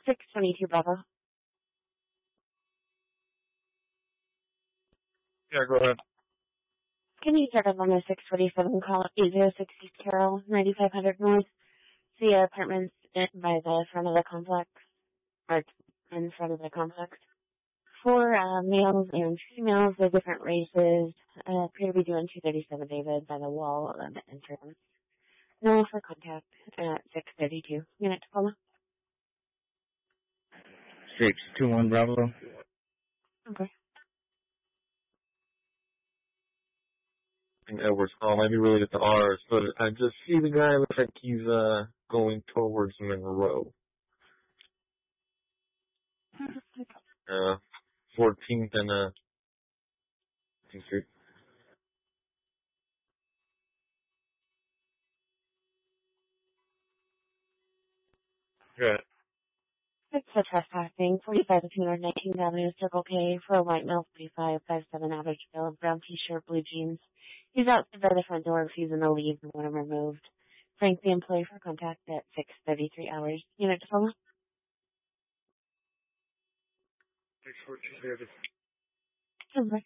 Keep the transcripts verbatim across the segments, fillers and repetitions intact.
six twenty-two Bravo. Yeah, go ahead. Can you set up on the six forty-seven call eight oh six East Carroll, ninety-five hundred North, the apartments by the front of the complex, or in front of the complex? Four uh, males and females of different races uh, appear to be doing two thirty-seven David by the wall of the entrance. No for contact at six thirty-two. Unit to follow. six two one Bravo. Okay. I think Edward's call might be related to ours, but I just see the guy looks like he's uh going towards Monroe. Uh, fourteenth and uh, Street. Good. It's for trespassing. forty-five to two nineteenth Avenue, Circle K, for a white male, forty-five, five seven average bill, brown t-shirt, blue jeans. He's outside by the front door, refusing to leave and want him removed. Frank, the employee, for contact at six thirty-three hours. Unit to follow. six fourteen David. Okay.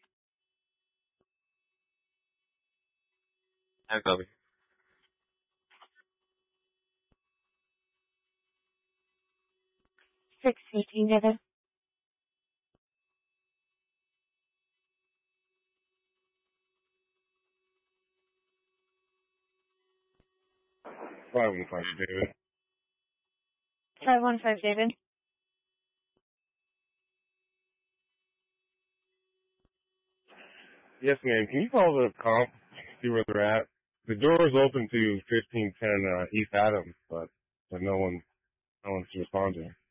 I copy. six fifteen David. five one five David. five one five David. Yes, ma'am. Can you call the comp, see where they're at? The door is open to fifteen ten uh, East Adams, but but no one, no one's responding.